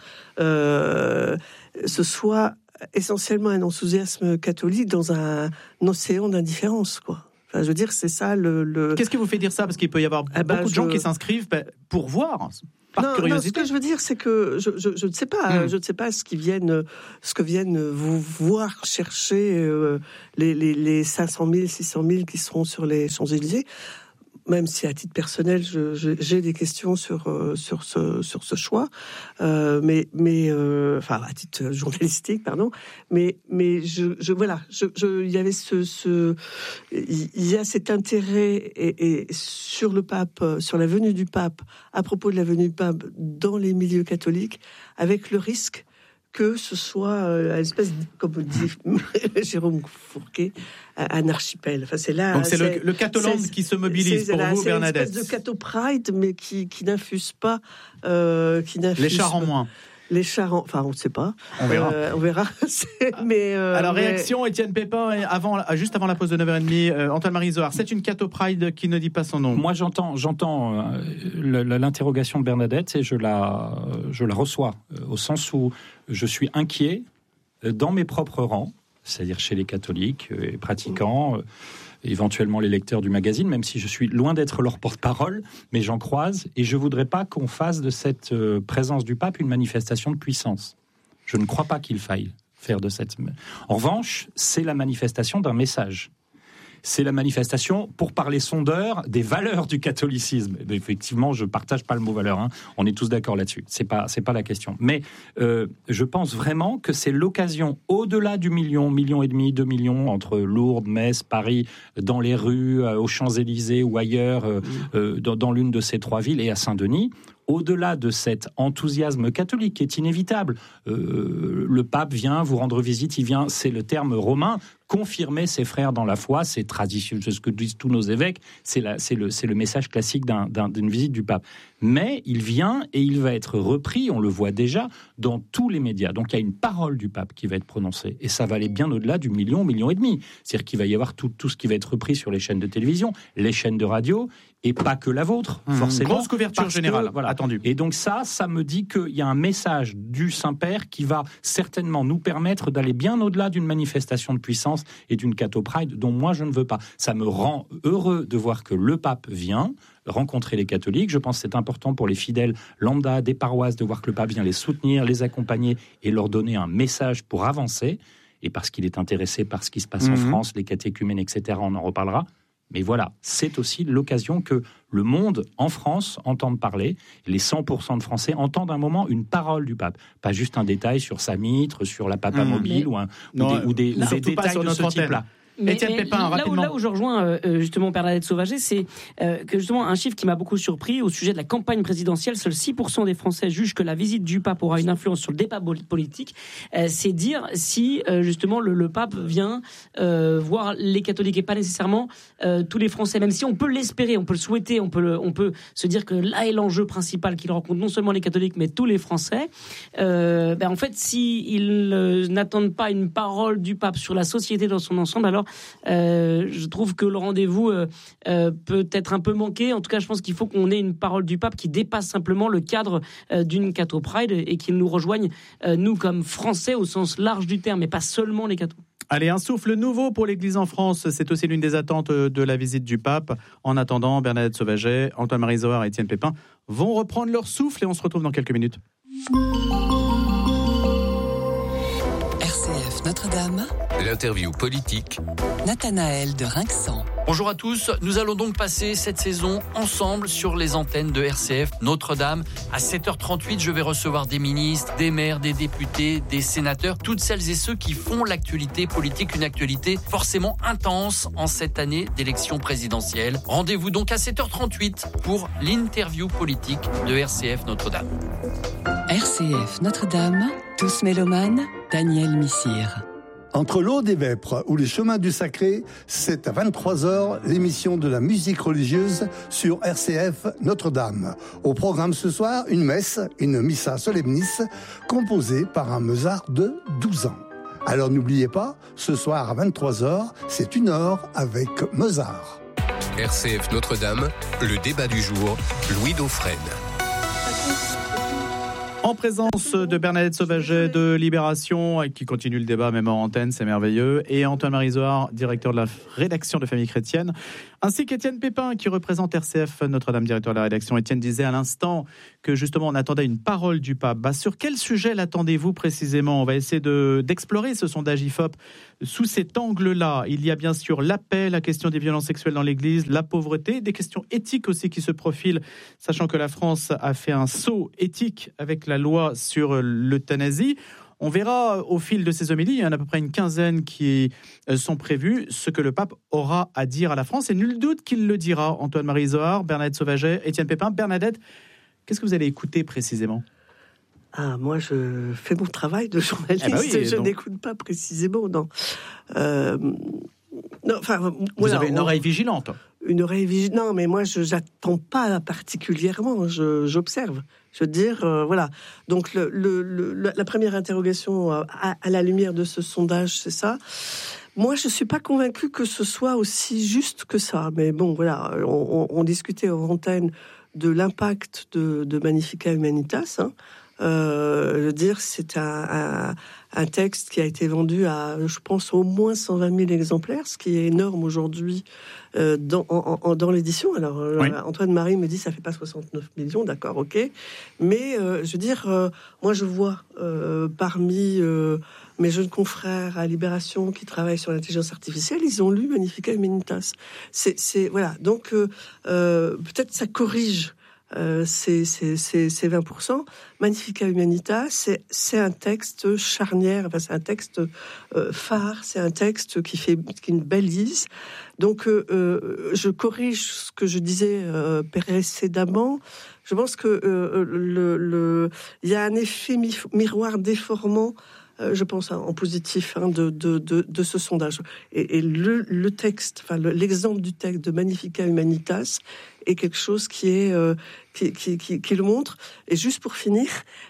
euh, ce soit essentiellement un enthousiasme catholique dans un, un océan d'indifférence, quoi. Enfin, je veux dire, c'est ça le. le... Qu'est-ce qui vous fait dire ça ? Parce qu'il peut y avoir ah beaucoup ben, de gens je... qui s'inscrivent pour voir, par non, curiosité. Non, ce que je veux dire, c'est que je, je, je ne sais pas, mmh. je ne sais pas ce qui viennent, ce que viennent vous voir chercher euh, les, les, les cinq cent mille, six cent mille qui seront sur les Champs-Élysées. Même si à titre personnel, je, je, j'ai des questions sur euh, sur ce sur ce choix, euh, mais mais euh, enfin à titre journalistique, pardon, mais mais je, je voilà, je, je il y avait ce ce il y a cet intérêt et, et sur le pape, sur la venue du pape, à propos de la venue du pape dans les milieux catholiques, avec le risque que ce soit une espèce, de, comme dit Jérôme Fourquet, un archipel. Enfin, c'est là. Donc c'est, c'est le, le Catoland qui se mobilise pour là, vous, c'est Bernadette. C'est une espèce de Cato Pride, mais qui, qui n'infuse pas, euh, qui n'infuse les chars en moins. Les chars, en... enfin, on ne sait pas. On verra. Euh, on verra. mais euh, alors mais... réaction, Étienne Pépin, avant, juste avant la pause de neuf heures trente. Euh, Antoine-Marie Zohar, c'est une Cato Pride qui ne dit pas son nom. Moi, j'entends, j'entends euh, l'interrogation de Bernadette et je la, je la reçois euh, au sens où je suis inquiet euh, dans mes propres rangs, c'est-à-dire chez les catholiques et pratiquants. Euh, éventuellement les lecteurs du magazine, même si je suis loin d'être leur porte-parole, mais j'en croise, et je ne voudrais pas qu'on fasse de cette euh, présence du pape une manifestation de puissance. Je ne crois pas qu'il faille faire de cette... En revanche, c'est la manifestation d'un message. C'est la manifestation, pour parler sondeur, des valeurs du catholicisme. Et effectivement, je ne partage pas le mot valeur, hein. On est tous d'accord là-dessus, c'est pas, c'est pas la question. Mais euh, je pense vraiment que c'est l'occasion, au-delà du million, million et demi, deux millions, entre Lourdes, Metz, Paris, dans les rues, euh, aux Champs-Élysées ou ailleurs, euh, euh, dans, dans l'une de ces trois villes, et à Saint-Denis, au-delà de cet enthousiasme catholique qui est inévitable, euh, le pape vient vous rendre visite, il vient, c'est le terme romain, confirmer ses frères dans la foi, c'est traditionnel, c'est ce que disent tous nos évêques, c'est, la, c'est, le, c'est le message classique d'un, d'un, d'une visite du pape. Mais il vient et il va être repris, on le voit déjà, dans tous les médias. Donc il y a une parole du pape qui va être prononcée. Et ça va aller bien au-delà du million, million et demi. C'est-à-dire qu'il va y avoir tout, tout ce qui va être repris sur les chaînes de télévision, les chaînes de radio, et pas que la vôtre, mmh, forcément. Grosse couverture générale, que, voilà. Attendue. Et donc ça, ça me dit qu'il y a un message du Saint-Père qui va certainement nous permettre d'aller bien au-delà d'une manifestation de puissance et d'une Cato Pride dont moi je ne veux pas. Ça me rend heureux de voir que le pape vient rencontrer les catholiques. Je pense que c'est important pour les fidèles lambda des paroisses de voir que le pape vient les soutenir, les accompagner et leur donner un message pour avancer. Et parce qu'il est intéressé par ce qui se passe mmh. en France, les catéchumènes, et cetera, on en reparlera. Mais voilà, c'est aussi l'occasion que le monde, en France, entende parler. Les cent pour cent de Français entendent un moment une parole du pape. Pas juste un détail sur sa mitre, sur la papa mmh, mobile ou, un, non, ou des, ou des, là, ou des détails de ce type-là. Mais, Étienne mais Pépin, là, rapidement. où, là où je rejoins euh, justement Bernadette Sauvager, c'est euh, que justement un chiffre qui m'a beaucoup surpris au sujet de la campagne présidentielle, seuls six pour cent des Français jugent que la visite du pape aura une influence sur le débat politique. Euh, c'est dire si euh, justement le, le pape vient euh, voir les catholiques et pas nécessairement euh, tous les Français, même si on peut l'espérer, on peut le souhaiter, on peut, le, on peut se dire que là est l'enjeu principal qu'il rencontre non seulement les catholiques mais tous les Français. Euh, ben en fait, s'ils euh, n'attendent pas une parole du pape sur la société dans son ensemble, alors euh, je trouve que le rendez-vous euh, euh, peut être un peu manqué. En tout cas, je pense qu'il faut qu'on ait une parole du pape qui dépasse simplement le cadre euh, d'une Cato Pride et qu'il nous rejoigne, euh, nous, comme Français, au sens large du terme, mais pas seulement les cathos. Allez, un souffle nouveau pour l'Église en France. C'est aussi l'une des attentes de la visite du pape. En attendant, Bernadette Sauvaget, Antoine-Marie Zohar et Étienne Pépin vont reprendre leur souffle et on se retrouve dans quelques minutes. R C F Notre-Dame. L'interview politique. Nathanaël de Rinxan. Bonjour à tous, nous allons donc passer cette saison ensemble sur les antennes de R C F Notre-Dame. À sept heures trente-huit, je vais recevoir des ministres, des maires, des députés, des sénateurs, toutes celles et ceux qui font l'actualité politique, une actualité forcément intense en cette année d'élection présidentielle. Rendez-vous donc à sept heures trente-huit pour l'interview politique de R C F Notre-Dame. R C F Notre-Dame, tous mélomanes, Daniel Missire. Entre l'eau des Vêpres ou les chemins du sacré, c'est à vingt-trois heures l'émission de la musique religieuse sur R C F Notre-Dame. Au programme ce soir, une messe, une missa solemnis, composée par un Mozart de douze ans. Alors n'oubliez pas, ce soir à vingt-trois heures, c'est une heure avec Mozart. R C F Notre-Dame, le débat du jour, Louis Dauphren. En présence de Bernadette Sauvaget de Libération, qui continue le débat même en antenne, c'est merveilleux, et Antoine-Marie Zohar, directeur de la rédaction de Famille Chrétienne, ainsi qu'Étienne Pépin, qui représente R C F Notre-Dame, directeur de la rédaction. Étienne disait à l'instant que justement on attendait une parole du pape. Bah, sur quel sujet l'attendez-vous précisément ? On va essayer de, d'explorer ce sondage I F O P sous cet angle-là. Il y a bien sûr la paix, la question des violences sexuelles dans l'Église, la pauvreté, des questions éthiques aussi qui se profilent, sachant que la France a fait un saut éthique avec la loi sur l'euthanasie. On verra au fil de ces homélies, il y en a à peu près une quinzaine qui sont prévues, ce que le pape aura à dire à la France. Et nul doute qu'il le dira. Antoine-Marie Zohar, Bernadette Sauvaget, Étienne Pépin. Bernadette, qu'est-ce que vous allez écouter précisément ? Ah, moi, je fais mon travail de journaliste. Eh ben oui, je donc... n'écoute pas précisément. Non. Euh... Non, enfin, vous voilà, avez une on... oreille vigilante. Une oreille vigilante. Non, mais moi, je n'attends pas particulièrement. Je, j'observe. Je veux dire, euh, voilà. Donc, le, le, le, la première interrogation à, à la lumière de ce sondage, c'est ça. Moi, je ne suis pas convaincue que ce soit aussi juste que ça. Mais bon, voilà, on, on, on discutait en antenne de l'impact de, de Magnificat Humanitas. Hein. Euh, je veux dire, c'est un, un, un texte qui a été vendu à, je pense, au moins cent vingt mille exemplaires, ce qui est énorme aujourd'hui euh, dans, en, en, dans l'édition. Alors, oui. euh, Antoine-Marie me dit ça fait pas soixante-neuf millions, d'accord, ok. Mais euh, je veux dire, euh, moi je vois euh, parmi euh, mes jeunes confrères à Libération qui travaillent sur l'intelligence artificielle, ils ont lu Magnificat Humanitas. C'est, c'est voilà. Donc euh, euh, peut-être ça corrige. Euh, c'est, c'est, c'est, c'est vingt pour cent. Magnificat Humanitas, c'est, c'est un texte charnière, enfin, c'est un texte euh, phare, c'est un texte qui fait qui une balise. Donc, euh, euh, je corrige ce que je disais euh, précédemment. Je pense que euh, le, le, il y a un effet mi- miroir déformant. Je pense en positif hein, de, de, de, de ce sondage. Et, et le, le texte, enfin le, l'exemple du texte de Magnificat Humanitas est quelque chose qui est euh, qui, qui, qui, qui le montre. Et juste pour finir,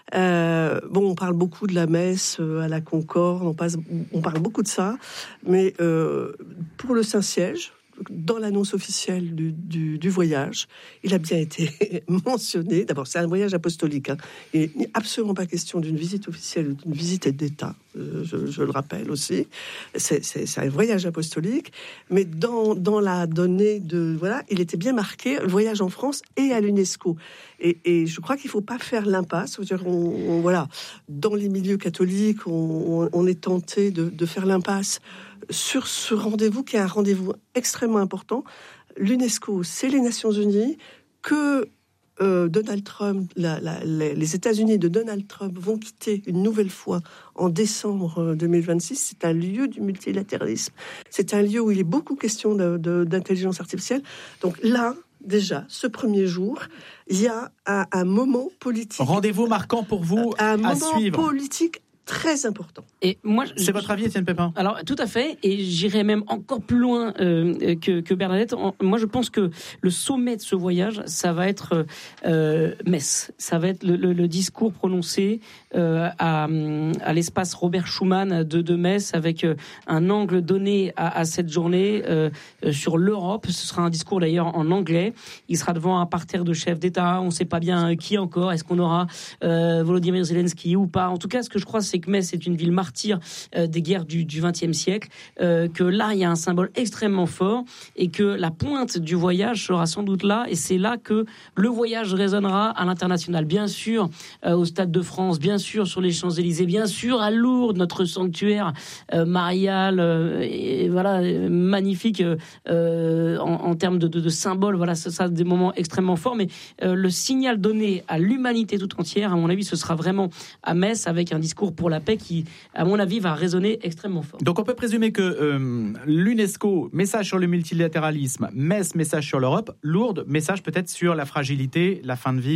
euh, bon, on parle beaucoup de la messe euh, à la Concorde, on, passe, on parle beaucoup de ça, mais euh, pour le Saint-Siège, dans l'annonce officielle du, du, du voyage, il a bien été mentionné. D'abord, c'est un voyage apostolique. Hein. Il n'est absolument pas question d'une visite officielle ou d'une visite d'État. Euh, je, je le rappelle aussi. C'est, c'est, c'est un voyage apostolique. Mais dans, dans la donnée de... Voilà, il était bien marqué, le voyage en France et à l'UNESCO. Et, et je crois qu'il ne faut pas faire l'impasse. C'est-à-dire, on, on, voilà, dans les milieux catholiques, on, on est tenté de, de faire l'impasse sur ce rendez-vous qui est un rendez-vous extrêmement important. L'UNESCO, c'est les Nations Unies, que euh, Donald Trump, la, la, les, les États-Unis de Donald Trump vont quitter une nouvelle fois en décembre deux mille vingt-six. C'est un lieu du multilatéralisme. C'est un lieu où il est beaucoup question de, de, d'intelligence artificielle. Donc là, déjà, ce premier jour, il y a un, un moment politique. Rendez-vous marquant pour vous un à moment suivre. politique très important. Et moi, c'est je, votre avis, Étienne Pépin ? Alors, tout à fait, et j'irai même encore plus loin euh, que, que Bernadette. En, moi, je pense que le sommet de ce voyage, ça va être euh, Metz. Ça va être le, le, le discours prononcé euh, à, à l'espace Robert Schuman de, de Metz, avec euh, un angle donné à, à cette journée euh, sur l'Europe. Ce sera un discours d'ailleurs en anglais. Il sera devant un parterre de chefs d'État. On ne sait pas bien qui encore. Est-ce qu'on aura euh, Volodymyr Zelensky ou pas ? En tout cas, ce que je crois, c'est que Metz est une ville martyre euh, des guerres du vingtième siècle, euh, que là, il y a un symbole extrêmement fort et que la pointe du voyage sera sans doute là, et c'est là que le voyage résonnera à l'international. Bien sûr, euh, au Stade de France, bien sûr, sur les Champs-Élysées, bien sûr, à Lourdes, notre sanctuaire euh, marial, euh, et voilà, magnifique euh, en, en termes de, de, de symboles. Voilà, ça, ça des moments extrêmement forts, mais euh, le signal donné à l'humanité tout entière, à mon avis, ce sera vraiment à Metz, avec un discours pour la paix qui, à mon avis, va résonner extrêmement fort. Donc on peut présumer que euh, l'UNESCO, message sur le multilatéralisme, Metz, message sur l'Europe, Lourdes, message peut-être sur la fragilité, la fin de vie,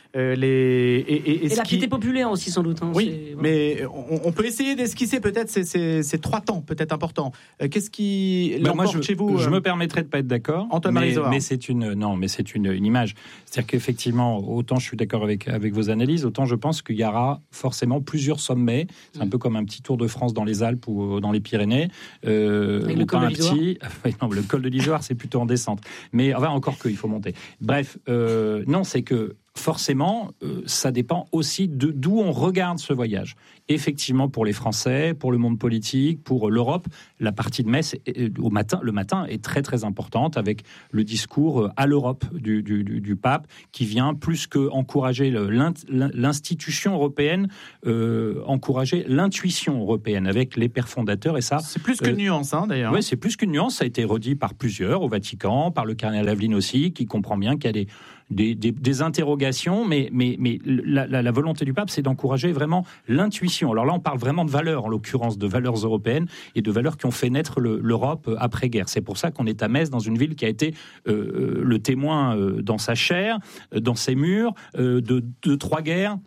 euh, les et, et, et, et la piété populaire aussi sans doute. Hein, oui, c'est... mais on, on peut essayer d'esquisser peut-être ces, ces, ces trois temps peut-être importants. Euh, qu'est-ce qui ben l'emporte moi, je, chez vous? Je me permettrai de pas être d'accord. Antoine mais, mais c'est une non, mais c'est une, une image. C'est-à-dire qu'effectivement, autant je suis d'accord avec avec vos analyses, autant je pense qu'il y aura forcément plusieurs sommets. C'est un peu comme un petit Tour de France dans les Alpes ou dans les Pyrénées. Euh, avec le col de l'Isoire. Petit... non, le col de l'Isoire, c'est plutôt en descente. Mais enfin, encore que, il faut monter. Bref, euh, non, c'est que forcément, euh, ça dépend aussi de d'où on regarde ce voyage. Effectivement, pour les Français, pour le monde politique, pour l'Europe, la partie de Metz est, au matin, le matin est très très importante avec le discours à l'Europe du, du, du pape qui vient plus que encourager le, l'institution européenne, euh, encourager l'intuition européenne avec les pères fondateurs et ça. C'est plus qu'une euh, nuance, hein, d'ailleurs. Oui, c'est plus qu'une nuance. Ça a été redit par plusieurs au Vatican, par le cardinal Aveline aussi, qui comprend bien qu'il y a des Des, des, des interrogations, mais, mais, mais la, la, la volonté du pape, c'est d'encourager vraiment l'intuition. Alors là, on parle vraiment de valeurs, en l'occurrence de valeurs européennes et de valeurs qui ont fait naître le, l'Europe après-guerre. C'est pour ça qu'on est à Metz, dans une ville qui a été euh, le témoin euh, dans sa chair, euh, dans ses murs, euh, de, de trois guerres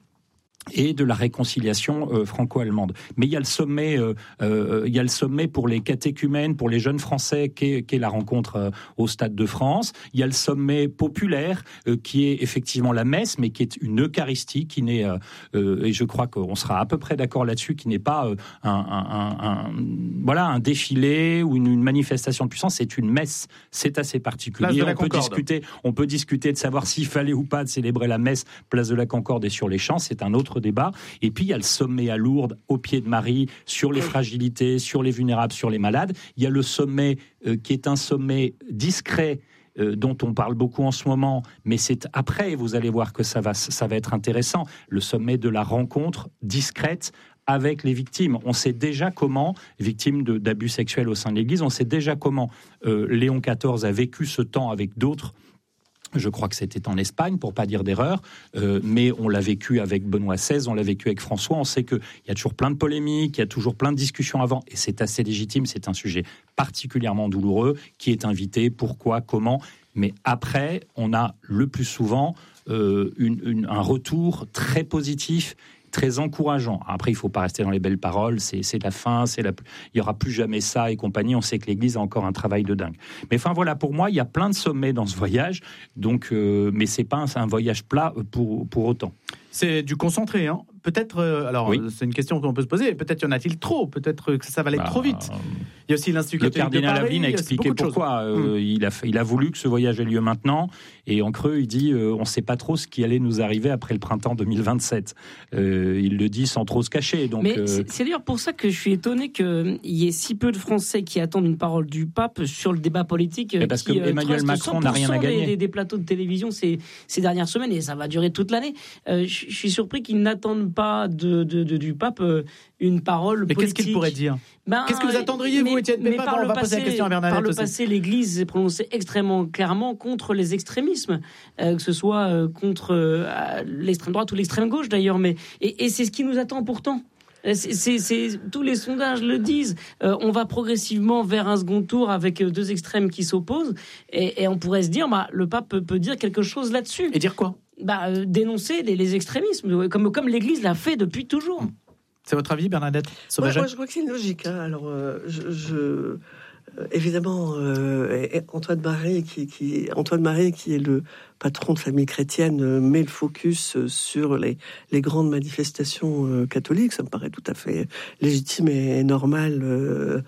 et de la réconciliation euh, franco-allemande. Mais il y a le sommet, euh, euh, il y a le sommet pour les catéchumènes, pour les jeunes Français, qui est, qui est la rencontre euh, au Stade de France. Il y a le sommet populaire, euh, qui est effectivement la messe, mais qui est une Eucharistie, qui n'est, euh, euh, et je crois qu'on sera à peu près d'accord là-dessus, qui n'est pas euh, un, un, un, un, voilà, un défilé ou une, une manifestation de puissance. C'est une messe. C'est assez particulier. On peut discuter, on peut discuter de savoir s'il fallait ou pas de célébrer la messe place de la Concorde et sur les champs. C'est un autre débat. Et puis il y a le sommet à Lourdes, au pied de Marie, sur les fragilités, sur les vulnérables, sur les malades. Il y a le sommet euh, qui est un sommet discret, euh, dont on parle beaucoup en ce moment, mais c'est après, vous allez voir que ça va, ça va être intéressant, le sommet de la rencontre discrète avec les victimes. On sait déjà comment, victimes de, d'abus sexuels au sein de l'Église, on sait déjà comment euh, Léon quatorze a vécu ce temps avec d'autres. Je crois que c'était en Espagne, pour pas dire d'erreur, euh, mais on l'a vécu avec Benoît seize, on l'a vécu avec François. On sait qu'il y a toujours plein de polémiques, il y a toujours plein de discussions avant, et c'est assez légitime, c'est un sujet particulièrement douloureux. Qui est invité, pourquoi, comment. Mais après, on a le plus souvent euh, une, une, un retour très positif, très encourageant. Après, il ne faut pas rester dans les belles paroles, c'est, c'est la fin, c'est la... il n'y aura plus jamais ça et compagnie. On sait que l'Église a encore un travail de dingue. Mais enfin, voilà, pour moi, il y a plein de sommets dans ce voyage, donc, euh, mais ce n'est pas un, c'est un voyage plat pour, pour autant. C'est du concentré, hein. Peut-être, euh, alors oui. C'est une question qu'on peut se poser, peut-être y en a-t-il trop, peut-être que ça va aller bah, trop vite. Il y a aussi l'Institut catholique de Paris. Le cardinal Aveline a expliqué pourquoi. Euh, mmh. il, a, il a voulu que ce voyage ait lieu maintenant, et en creux, il dit euh, on ne sait pas trop ce qui allait nous arriver après le printemps deux mille vingt-sept. Euh, il le dit sans trop se cacher. Donc, Mais euh... c'est, c'est d'ailleurs pour ça que je suis étonné qu'il y ait si peu de Français qui attendent une parole du pape sur le débat politique. Mais parce qui, que Emmanuel Macron n'a rien à gagner. Des, des plateaux de télévision ces, ces dernières semaines, et ça va durer toute l'année. Euh, je, je suis surpris qu'ils n'attendent pas de, de, de, du pape euh, une parole mais politique. qu'est-ce qu'il pourrait dire ben, Qu'est-ce que vous attendriez, vous, Étienne Pépin? On va passé, poser la question à Bernadette Par le aussi. passé, l'Église s'est prononcée extrêmement clairement contre les extrémismes, euh, que ce soit euh, contre euh, l'extrême droite ou l'extrême gauche, d'ailleurs. Mais, et, et c'est ce qui nous attend pourtant. C'est, c'est, c'est, tous les sondages le disent. Euh, on va progressivement vers un second tour avec deux extrêmes qui s'opposent. Et, et on pourrait se dire, bah, le pape peut, peut dire quelque chose là-dessus. Et dire quoi? Bah, euh, dénoncer les, les extrémismes, comme, comme l'Église l'a fait depuis toujours. C'est votre avis, Bernadette Sauvageat? Moi, moi, je crois que c'est une logique. Hein. Alors, euh, je, je euh, évidemment, euh, Antoine Marie, qui, qui, Antoine Marie, qui est le patron de Famille Chrétienne, euh, met le focus sur les, les grandes manifestations euh, catholiques. Ça me paraît tout à fait légitime et, et normal. Euh,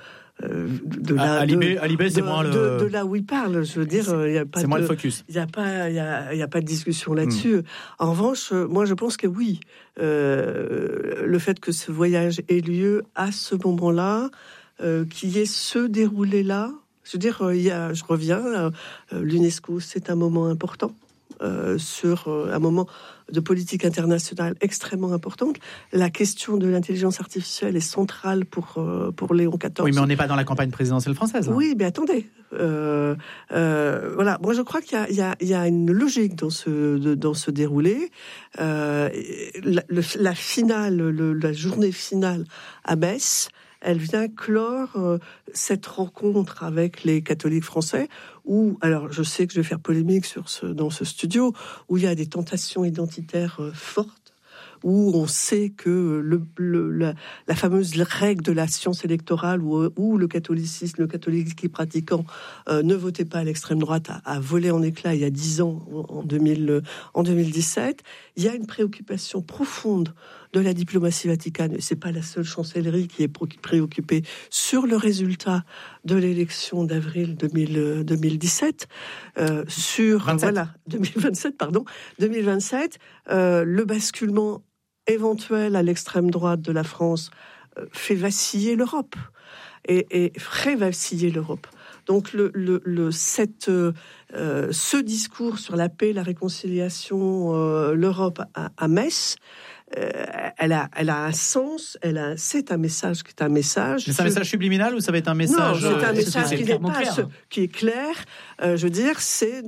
De là, à, à Libé, à Libé, c'est de, moins le... de, de là où il parle, je veux dire, il y a pas c'est de, moins le focus. Il n'y a pas, il y a, il y a pas de discussion là-dessus. Mmh. En revanche, moi, je pense que oui, euh, le fait que ce voyage ait lieu à ce moment-là, euh, qu'il y ait ce déroulé là, je veux dire, il y a, je reviens, euh, l'UNESCO, c'est un moment important. Euh, sur euh, un moment de politique internationale extrêmement importante. La question de l'intelligence artificielle est centrale pour, euh, pour Léon quatorze. Oui, mais on n'est pas dans la campagne présidentielle française. Hein. Oui, mais attendez. Euh, euh, voilà, moi je crois qu'il y a, il y a, il y a une logique dans ce, de, dans ce déroulé. Euh, la, le, la finale, le, la journée finale à Metz, elle vient clore euh, cette rencontre avec les catholiques français, où, alors je sais que je vais faire polémique sur ce, dans ce studio, où il y a des tentations identitaires euh, fortes, où on sait que le, le, la, la fameuse règle de la science électorale, où, où le catholicisme, le catholique pratiquant euh, ne votait pas à l'extrême droite, a, a volé en éclats il y a dix ans, en, deux mille, en deux mille dix-sept. Il y a une préoccupation profonde de la diplomatie vaticane, et c'est pas la seule chancellerie qui est préoccupée sur le résultat de l'élection d'avril deux mille dix-sept, euh, sur vingt-sept. Voilà deux mille vingt-sept, pardon, deux mille vingt-sept, euh, le basculement éventuel à l'extrême droite de la France euh, fait vaciller l'Europe et, et ferait vaciller l'Europe. Donc le, le, le, cette, euh, ce discours sur la paix, la réconciliation, euh, l'Europe à, à Metz, euh, elle, a, elle a un sens, elle a, c'est un message qui est un message. Mais c'est un message subliminal ou ça va être un message Non, c'est un euh, message qui, n'est pas, clair. ce, qui est clair. Euh, je veux dire, c'est